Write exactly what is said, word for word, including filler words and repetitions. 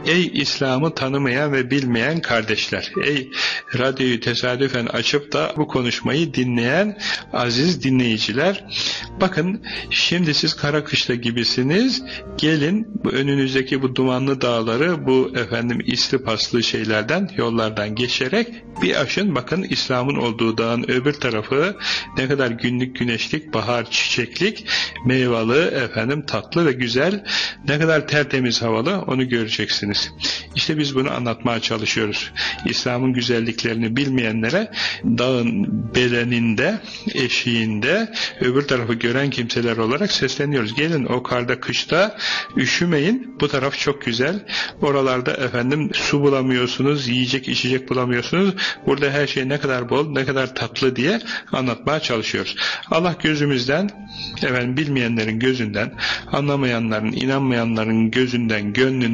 Ey İslam'ı tanımayan ve bilmeyen kardeşler, ey radyoyu tesadüfen açıp da bu konuşmayı dinleyen aziz dinleyiciler, bakın şimdi siz Karakışla gibisiniz, gelin bu önünüzdeki bu dumanlı dağları, bu efendim isli paslı şeylerden, yollardan geçerek bir aşın, bakın İslam'ın olduğu dağın öbür tarafı ne kadar günlük güneşlik, bahar çiçeklik, meyvalı, efendim tatlı ve güzel, ne kadar tertemiz havalı, onu göreceksiniz. İşte biz bunu anlatmaya çalışıyoruz. İslam'ın güzelliklerini bilmeyenlere dağın beleninde, eşiğinde öbür tarafı gören kimseler olarak sesleniyoruz. Gelin o karda, kışta üşümeyin. Bu taraf çok güzel. Oralarda efendim su bulamıyorsunuz, yiyecek içecek bulamıyorsunuz. Burada her şey ne kadar bol, ne kadar tatlı diye anlatmaya çalışıyoruz. Allah gözümüzden, efendim bilmeyenlerin gözünden, anlamayanların, inanmayanların gözünden, gönlünden